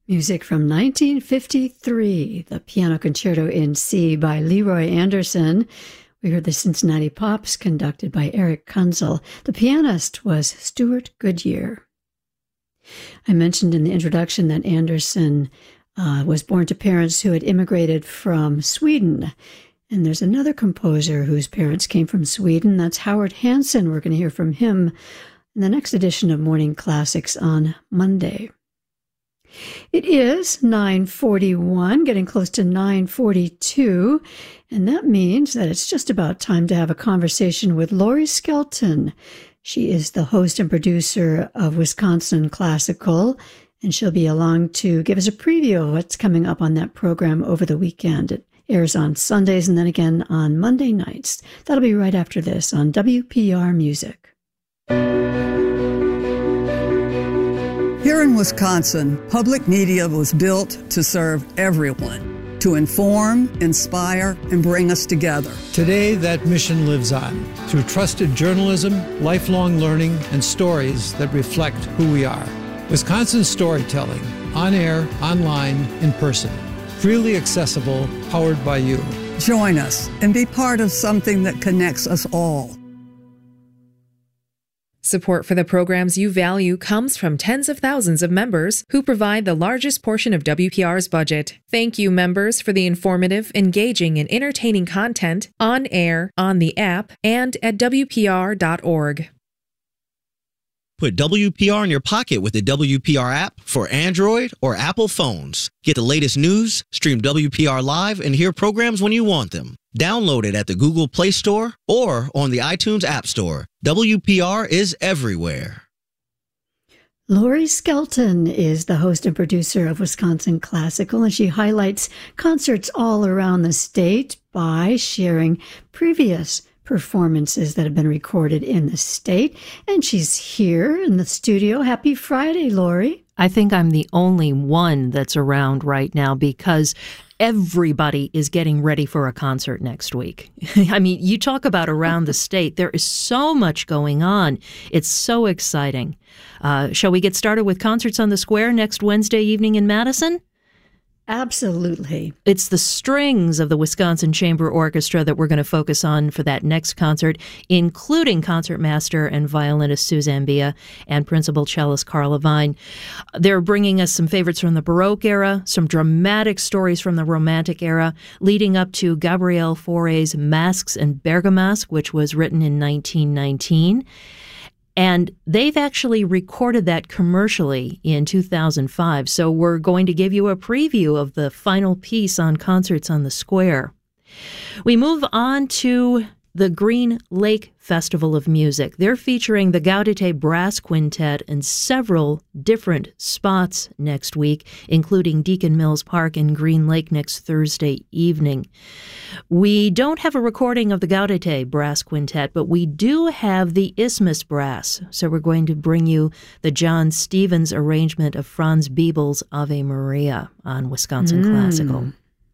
Music from 1953, the Piano Concerto in C by Leroy Anderson. We heard the Cincinnati Pops, conducted by Eric Kunzel. The pianist was Stuart Goodyear. I mentioned in the introduction that Anderson was born to parents who had immigrated from Sweden. And there's another composer whose parents came from Sweden. That's Howard Hansen. We're going to hear from him in the next edition of Morning Classics on Monday. It is 9:41, getting close to 9:42, and that means that it's just about time to have a conversation with Laurie Skelton. She is the host and producer of Wisconsin Classical, and she'll be along to give us a preview of what's coming up on that program over the weekend. It airs on Sundays and then again on Monday nights. That'll be right after this on WPR Music. Here in Wisconsin, public media was built to serve everyone, to inform, inspire, and bring us together. Today, that mission lives on through trusted journalism, lifelong learning, and stories that reflect who we are. Wisconsin storytelling, on air, online, in person. Freely accessible, powered by you. Join us and be part of something that connects us all. Support for the programs you value comes from tens of thousands of members who provide the largest portion of WPR's budget. Thank you, members, for the informative, engaging, and entertaining content on air, on the app, and at WPR.org. Put WPR in your pocket with the WPR app for Android or Apple phones. Get the latest news, stream WPR live, and hear programs when you want them. Download it at the Google Play Store or on the iTunes App Store. WPR is everywhere. Laurie Skelton is the host and producer of Wisconsin Classical, and she highlights concerts all around the state by sharing previous performances that have been recorded in the state. And she's here in the studio. Happy Friday, Laurie. I think I'm the only one that's around right now because everybody is getting ready for a concert next week. I mean, you talk about around the state. There is so much going on. It's so exciting. Shall we get started with Concerts on the Square next Wednesday evening in Madison? Absolutely. It's the strings of the Wisconsin Chamber Orchestra that we're going to focus on for that next concert, including concertmaster and violinist Suzanne Bia and principal cellist Carl Levine. They're bringing us some favorites from the Baroque era, some dramatic stories from the Romantic era, leading up to Gabriel Fauré's Masques and Bergamasque, which was written in 1919. And they've actually recorded that commercially in 2005. So we're going to give you a preview of the final piece on Concerts on the Square. We move on to the Green Lake Festival of Music. They're featuring the Gaudete Brass Quintet in several different spots next week, including Deacon Mills Park in Green Lake next Thursday evening. We don't have a recording of the Gaudete Brass Quintet, but we do have the Isthmus Brass. So we're going to bring you the John Stevens arrangement of Franz Biebel's Ave Maria on Wisconsin Classical.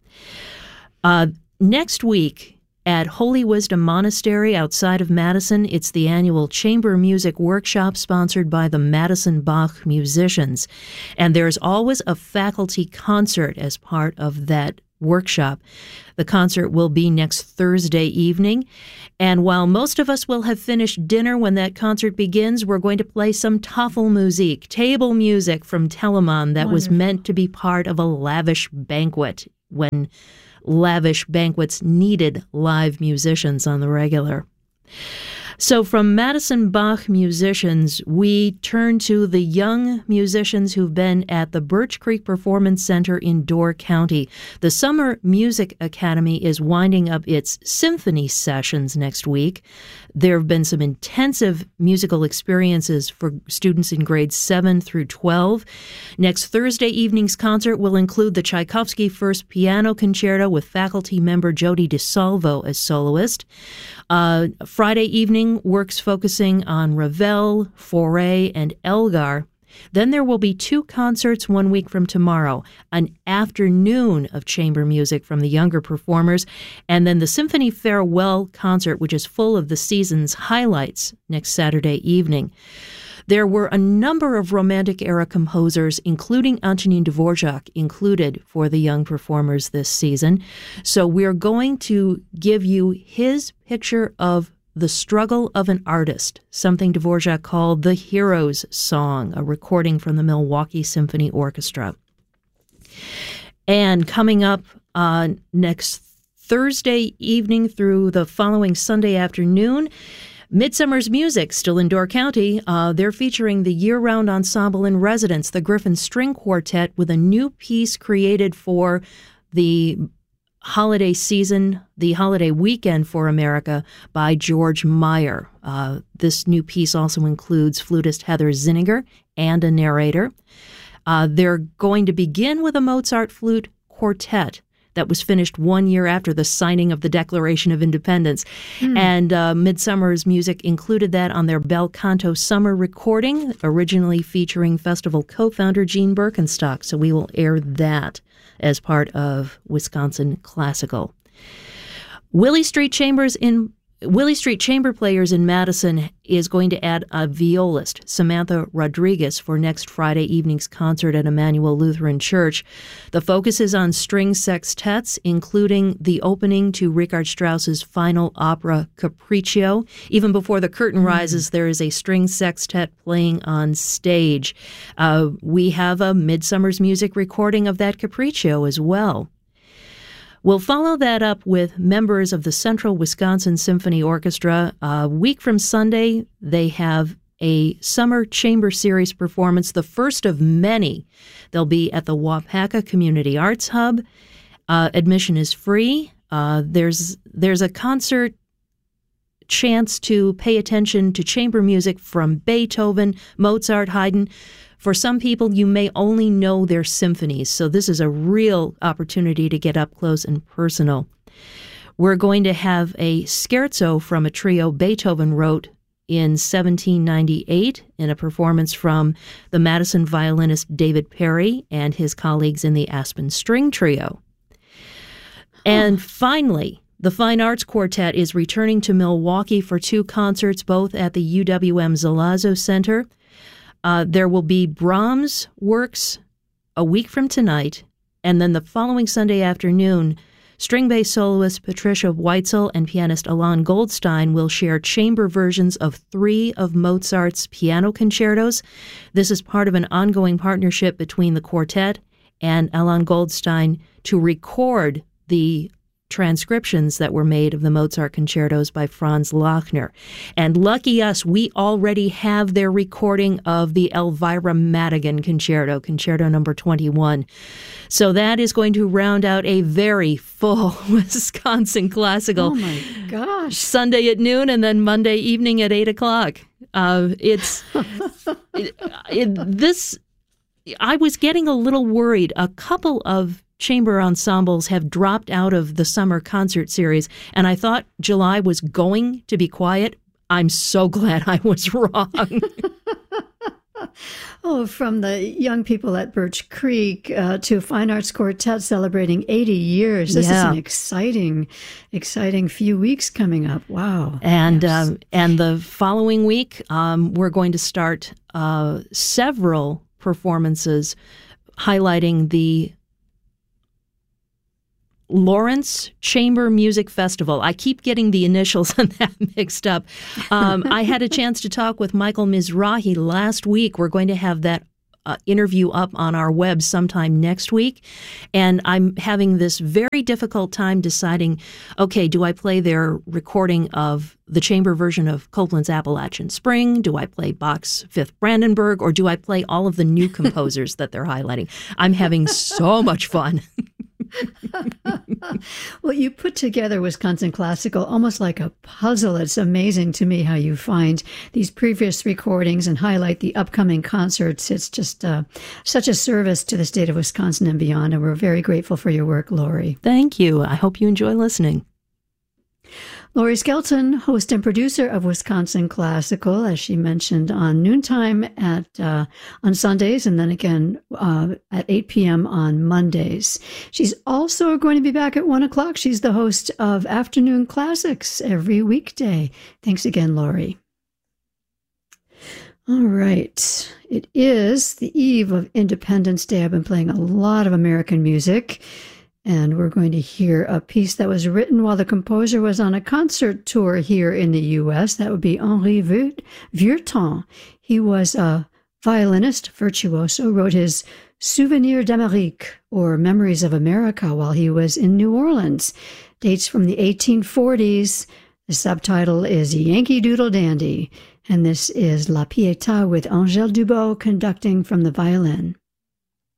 Next week, at Holy Wisdom Monastery outside of Madison, it's the annual Chamber Music Workshop sponsored by the Madison Bach musicians. And there's always a faculty concert as part of that workshop. The concert will be next Thursday evening. And while most of us will have finished dinner when that concert begins, we're going to play some Tafelmusik, table music from Telemann that was meant to be part of a lavish banquet when lavish banquets needed live musicians on the regular. So from Madison Bach musicians, we turn to the young musicians who've been at the Birch Creek Performance Center in Door County. The Summer Music Academy is winding up its symphony sessions next week. There have been some intensive musical experiences for students in grades 7 through 12. Next Thursday evening's concert will include the Tchaikovsky First Piano Concerto with faculty member Jody DeSalvo as soloist. Friday evening works focusing on Ravel, Fauré, and Elgar. Then there will be 2 concerts 1 week from tomorrow, an afternoon of chamber music from the younger performers, and then the Symphony Farewell concert, which is full of the season's highlights next Saturday evening. There were a number of Romantic era composers, including Antonin Dvorak, included for the young performers this season. So we're going to give you his picture of the struggle of an artist, something Dvorak called the Hero's Song, a recording from the Milwaukee Symphony Orchestra. And coming up next Thursday evening through the following Sunday afternoon, Midsummer's Music, still in Door County. They're featuring the year-round ensemble in residence, the Griffin String Quartet, with a new piece created for the holiday season, the holiday weekend for America, by George Meyer. This new piece also includes flutist Heather Zinniger and a narrator. They're going to begin with a Mozart flute quartet that was finished 1 year after the signing of the Declaration of Independence. And Midsummer's Music included that on their Bel Canto summer recording, originally featuring festival co-founder Gene Birkenstock. So we will air that as part of Wisconsin Classical. Willie Street Chamber Players in Madison is going to add a violist, Samantha Rodriguez, for next Friday evening's concert at Emmanuel Lutheran Church. The focus is on string sextets, including the opening to Richard Strauss's final opera, Capriccio. Even before the curtain rises, there is a string sextet playing on stage. We have a Midsummer's Music recording of that Capriccio as well. We'll follow that up with members of the Central Wisconsin Symphony Orchestra. A week from Sunday, they have a Summer Chamber Series performance, the first of many. They'll be at the Wapaka Community Arts Hub. Admission is free. There's a concert chance to pay attention to chamber music from Beethoven, Mozart, Haydn. For some people, you may only know their symphonies, so this is a real opportunity to get up close and personal. We're going to have a scherzo from a trio Beethoven wrote in 1798 in a performance from the Madison violinist David Perry and his colleagues in the Aspen String Trio. And finally, the Fine Arts Quartet is returning to Milwaukee for 2 concerts, both at the UWM Zalazzo Center. There will be Brahms works a week from tonight, and then the following Sunday afternoon, string bass soloist Patricia Weitzel and pianist Alain Goldstein will share chamber versions of 3 of Mozart's piano concertos. This is part of an ongoing partnership between the quartet and Alain Goldstein to record the transcriptions that were made of the Mozart concertos by Franz Lachner. And lucky us, we already have their recording of the Elvira Madigan Concerto number 21. So that is going to round out a very full Wisconsin Classical. Oh my gosh. Sunday at noon and then Monday evening at 8 o'clock. I was getting a little worried. A couple of chamber ensembles have dropped out of the summer concert series, and I thought July was going to be quiet. I'm so glad I was wrong. From the young people at Birch Creek to Fine Arts Quartet celebrating 80 years. This is an exciting few weeks coming up. Wow. And and the following week, we're going to start several performances highlighting the Lawrence Chamber Music Festival. I keep getting the initials on that mixed up. I had a chance to talk with Michael Mizrahi last week. We're going to have that interview up on our web sometime next week. And I'm having this very difficult time deciding, okay, do I play their recording of the chamber version of Copland's Appalachian Spring? Do I play Bach's Fifth Brandenburg? Or do I play all of the new composers that they're highlighting? I'm having so much fun. Well, you put together Wisconsin Classical almost like a puzzle. It's amazing to me how you find these previous recordings and highlight the upcoming concerts. It's just such a service to the state of Wisconsin and beyond, and we're very grateful for your work, Lori. Thank you. I hope you enjoy listening. Lori Skelton, host and producer of Wisconsin Classical, as she mentioned, on noontime on Sundays, and then again at 8 p.m. on Mondays. She's also going to be back at 1 o'clock. She's the host of Afternoon Classics every weekday. Thanks again, Lori. All right. It is the eve of Independence Day. I've been playing a lot of American music, and we're going to hear a piece that was written while the composer was on a concert tour here in the U.S. That would be Henri Vieuxtemps. He was a violinist, virtuoso, wrote his Souvenirs d'Amérique, or Memories of America, while he was in New Orleans. Dates from the 1840s. The subtitle is Yankee Doodle Dandy, and this is La Pietà with Angèle Dubot conducting from the violin.